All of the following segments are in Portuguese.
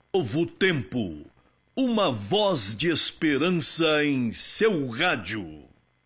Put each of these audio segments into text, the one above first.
Novo tempo, uma voz de esperança em seu rádio.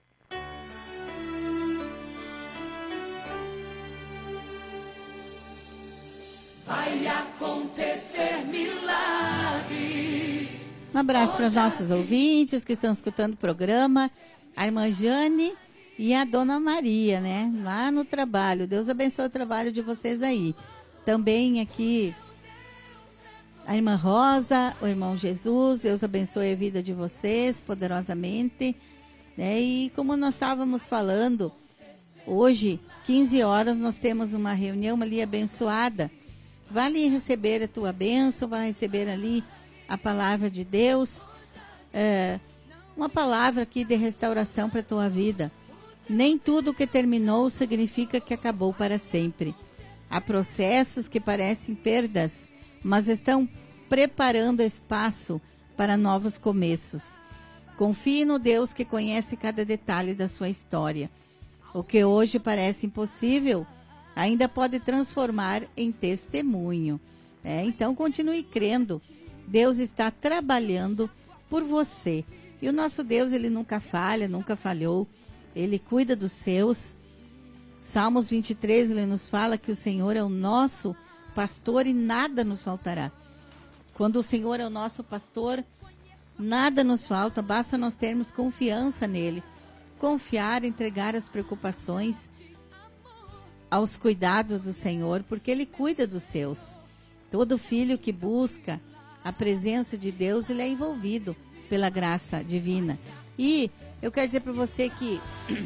Vai acontecer milagre. Um abraço para os nossos ouvintes que estão escutando o programa, a irmã Jane e a dona Maria, né? Lá no trabalho. Deus abençoe o trabalho de vocês aí. Também aqui a irmã Rosa, o irmão Jesus, Deus abençoe a vida de vocês poderosamente, né? E como nós estávamos falando, hoje, 15 horas, nós temos uma reunião ali abençoada. Vai ali receber a tua bênção, vai receber ali a palavra de Deus, uma palavra aqui de restauração para a tua vida. Nem tudo que terminou significa que acabou para sempre. Há processos que parecem perdas, mas estão preparando espaço para novos começos. Confie no Deus que conhece cada detalhe da sua história. O que hoje parece impossível, ainda pode transformar em testemunho. Então, continue crendo. Deus está trabalhando por você. E o nosso Deus, ele nunca falha, nunca falhou. Ele cuida dos seus. Salmos 23, ele nos fala que o Senhor é o nosso pastor e nada nos faltará. Quando o Senhor é o nosso pastor, nada nos falta, basta nós termos confiança nele. Confiar, entregar as preocupações aos cuidados do Senhor, porque ele cuida dos seus. Todo filho que busca a presença de Deus, ele é envolvido pela graça divina. E eu quero dizer para você que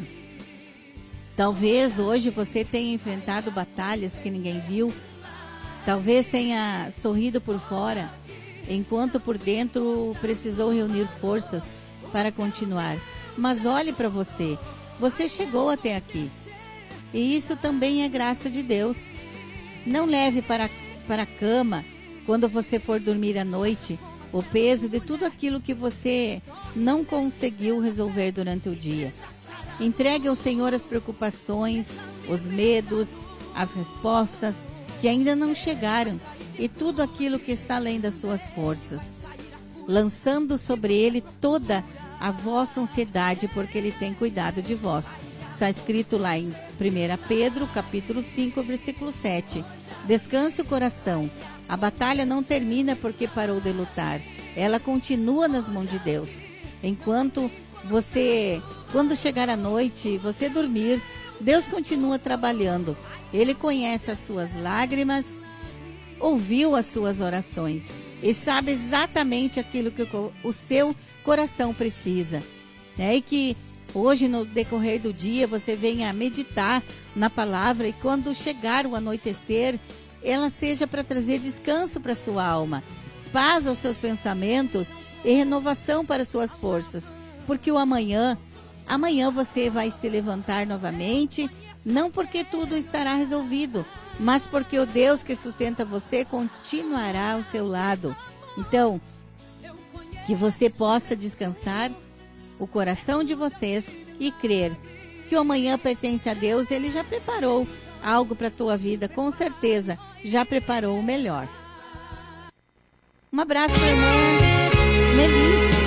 talvez hoje você tenha enfrentado batalhas que ninguém viu, talvez tenha sorrido por fora, enquanto por dentro precisou reunir forças para continuar. Mas olhe para você, você chegou até aqui. E isso também é graça de Deus. Não leve para a cama, quando você for dormir à noite, o peso de tudo aquilo que você não conseguiu resolver durante o dia. Entregue ao Senhor as preocupações, os medos, as respostas que ainda não chegaram e tudo aquilo que está além das suas forças, lançando sobre Ele toda a vossa ansiedade, porque Ele tem cuidado de vós. Está escrito lá em 1 Pedro, capítulo 5, versículo 7. Descanse o coração. A batalha não termina porque parou de lutar. Ela continua nas mãos de Deus. Enquanto quando chegar a noite, você dormir, Deus continua trabalhando. Ele conhece as suas lágrimas, ouviu as suas orações e sabe exatamente aquilo que o seu coração precisa. E que hoje, no decorrer do dia, você venha meditar na palavra e quando chegar o anoitecer, ela seja para trazer descanso para a sua alma, paz aos seus pensamentos e renovação para suas forças. Porque o amanhã você vai se levantar novamente, não porque tudo estará resolvido, mas porque o Deus que sustenta você continuará ao seu lado. Então, que você possa descansar o coração de vocês e crer que o amanhã pertence a Deus. Ele já preparou algo para a tua vida, com certeza, já preparou o melhor. Um abraço para a irmã Meli.